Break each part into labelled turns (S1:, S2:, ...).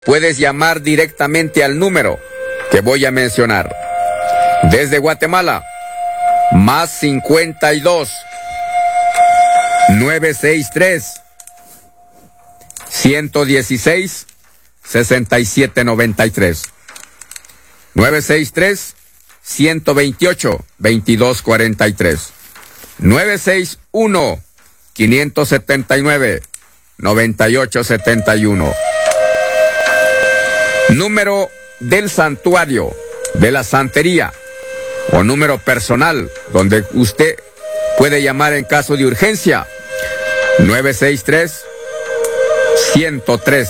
S1: puedes llamar directamente al número que voy a mencionar. Desde Guatemala, más 52 963 116 6793 963 128 2243 961 579 9871. Número del santuario de la santería o número personal donde usted puede llamar en caso de urgencia. 963 103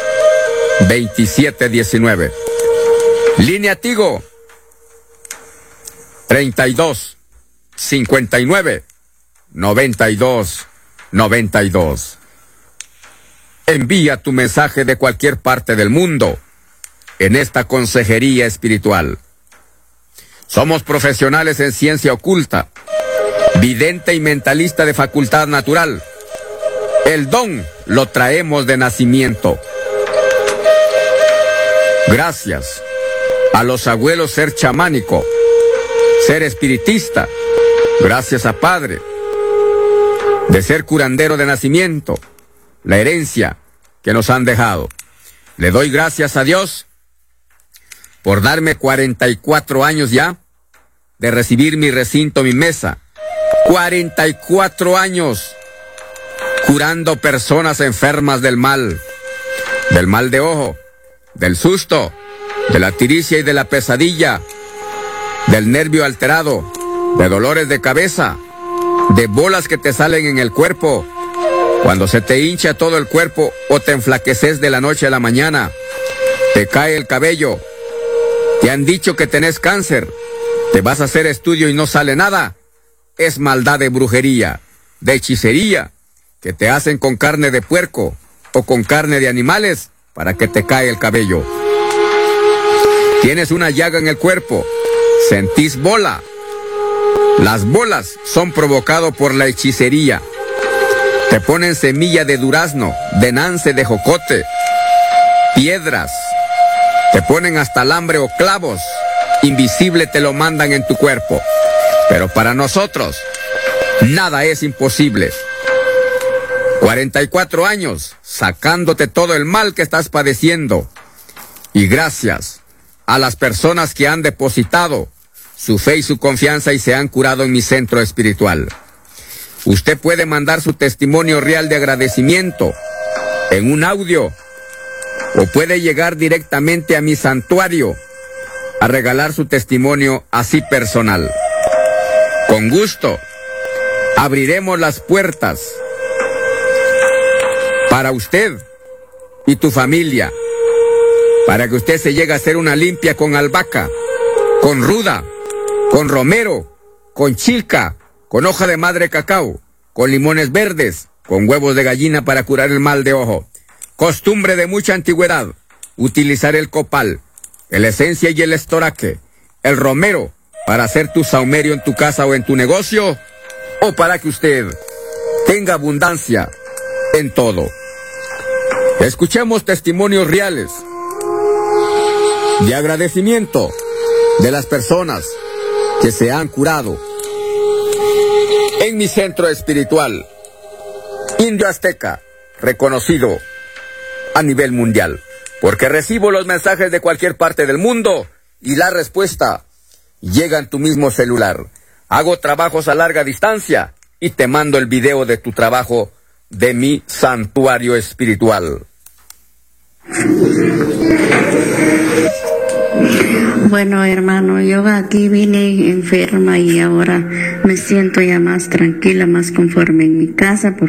S1: 2719. Línea Tigo 32 59 92 92. Envía tu mensaje de cualquier parte del mundo en esta consejería espiritual. Somos profesionales en ciencia oculta, vidente y mentalista de facultad natural. El don lo traemos de nacimiento. Gracias a los abuelos ser chamánico, ser espiritista, gracias a padre, de ser curandero de nacimiento, la herencia que nos han dejado. Le doy gracias a Dios por darme 44 años ya de recibir mi recinto, mi mesa. 44 años curando personas enfermas del mal de ojo, del susto, de la tiricia y de la pesadilla, del nervio alterado, de dolores de cabeza, de bolas que te salen en el cuerpo, cuando se te hincha todo el cuerpo o te enflaqueces de la noche a la mañana, te cae el cabello, te han dicho que tenés cáncer, te vas a hacer estudio y no sale nada. Es maldad de brujería, de hechicería, que te hacen con carne de puerco o con carne de animales para que te cae el cabello. Tienes una llaga en el cuerpo, sentís bola. Las bolas son provocadas por la hechicería. Te ponen semilla de durazno, de nance, de jocote, piedras. Te ponen hasta alambre o clavos. Invisible te lo mandan en tu cuerpo. Pero para nosotros, nada es imposible. 44 años sacándote todo el mal que estás padeciendo. Y gracias a las personas que han depositado su fe y su confianza y se han curado en mi centro espiritual. Usted puede mandar su testimonio real de agradecimiento en un audio o puede llegar directamente a mi santuario a regalar su testimonio así personal. Con gusto abriremos las puertas para usted y tu familia, para que usted se llegue a hacer una limpia con albahaca, con ruda, con romero, con chilca, con hoja de madre cacao, con limones verdes, con huevos de gallina para curar el mal de ojo. Costumbre de mucha antigüedad, utilizar el copal, la esencia y el estoraque, el romero, para hacer tu saumerio en tu casa o en tu negocio, o para que usted tenga abundancia en todo. Escuchemos testimonios reales de agradecimiento de las personas que se han curado en mi centro espiritual, Indio Azteca, reconocido a nivel mundial, porque recibo los mensajes de cualquier parte del mundo y la respuesta llega en tu mismo celular. Hago trabajos a larga distancia y te mando el video de tu trabajo de mi santuario espiritual.
S2: Bueno, hermano, yo aquí vine enferma y ahora me siento ya más tranquila, más conforme en mi casa.